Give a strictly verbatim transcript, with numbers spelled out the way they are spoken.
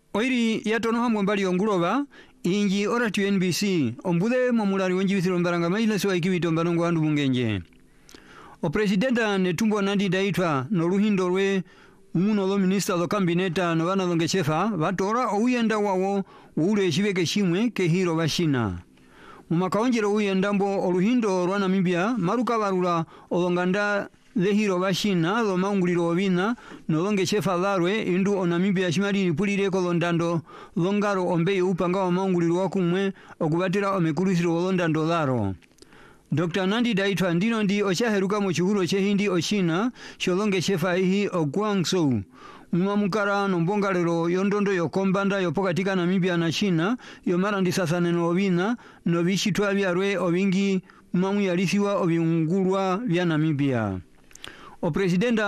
Oiri yatono hamwe mbali onguloba inji oratu N B C ombude momulari wenjibithiro mbaranga maile so ikibito mbanongo andu mungenje. O presidenta netumbo Nandi Ndaitwah no luhindo lwe umuno lo minister lo kabineta no bana longe chefa batora uyenda wawo ule shibeke shimwe ke hiro bashina. Mumakaonjero uyendambo oluhindo lwa Namibia maruka barula olonganda the hiro bashina lo maunguliro obina no longe chefa larwe indu o Namibia shimali pulire ko londando longaro ombe upanga wa maunguliro wakumwe okubatira omekulisiro londando laro. Doctor Nandi Ndaitwah ndino ndi ochaheruka mu chihuro chehindi ochina sholonge chefa ihi ogwangso umamukara no mbongalero yondondo yokombanda yopokatika Namibia na China yomara ndisasane no obina no bishitwa byarwe obingi mamu yalisiwa obiungulwa bya Namibia. O presidenta